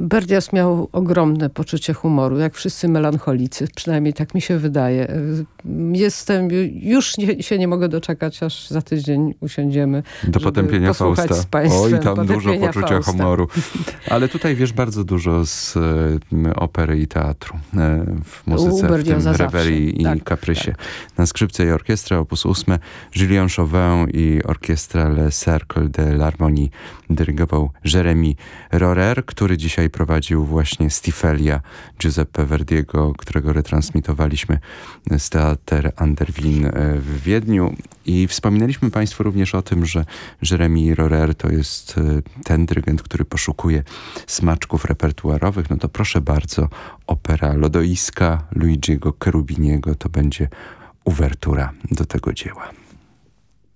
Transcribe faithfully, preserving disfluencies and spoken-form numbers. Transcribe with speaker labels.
Speaker 1: Berdias miał ogromne poczucie humoru, jak wszyscy melancholicy, przynajmniej tak mi się wydaje. Jestem, już nie, się nie mogę doczekać, aż za tydzień usiądziemy,
Speaker 2: do Potępienia Fausta.
Speaker 1: Z państwem
Speaker 2: Oj, tam dużo poczucia
Speaker 1: Fausta.
Speaker 2: humoru. Ale tutaj wiesz bardzo dużo z e, opery i teatru. E, w muzyce, w tym Reverii i
Speaker 1: tak,
Speaker 2: Kaprysie.
Speaker 1: Tak.
Speaker 2: Na skrzypce i orkiestrę opus ósmy Julien Chauvin i orkiestra Le Cercle de l'Harmonie dyrygował Jérémy Rorer, który dzisiaj prowadził właśnie Stifelia Giuseppe Verdiego, którego retransmitowaliśmy z Teatr an der Wien w Wiedniu. I wspominaliśmy Państwu również o tym, że Jérémy Rorer to jest ten dyrygent, który poszukuje smaczków repertuarowych. No to proszę bardzo, opera Lodoiska Luigiego Cherubiniego to będzie uwertura do tego dzieła.